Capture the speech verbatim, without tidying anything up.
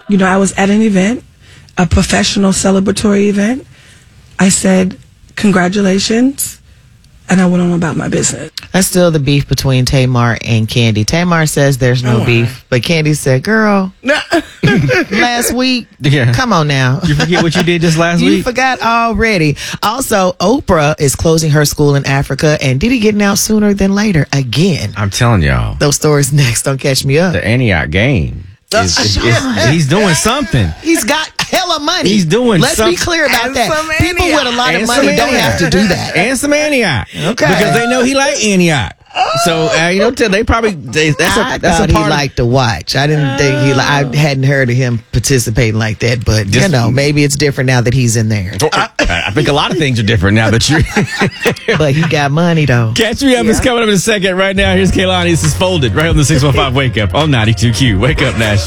you know, I was at an event, a professional celebratory event. I said, congratulations. And I went on about my business. That's still the beef between Tamar and Kandi. Tamar says there's no oh, beef, but Kandi said, girl, last week, yeah. come on now. You forget what you did just last you week? You forgot already. Also, Oprah is closing her school in Africa, and Diddy getting out sooner than later again. I'm telling y'all. Those stories next on Catch Me Up. The Antioch game. Is, is, is, he's doing something. He's got hella money. He's doing Let's something. be clear about and that. People with a lot and of money don't Antioch. have to do that. And some Antioch. Okay. Because they know he like Antioch. So, uh, you know, they probably, they, that's a, I that's thought a part he liked to watch. I didn't think he, li- I hadn't heard of him participating like that, but Just, you know, maybe it's different now that he's in there. I, I think a lot of things are different now that you're. But he got money though. Catch Me Up is coming up in a second. Right now, here's Kaylani. This is Folded right on the six one five Wake Up on ninety-two Q. Wake up, Nashville.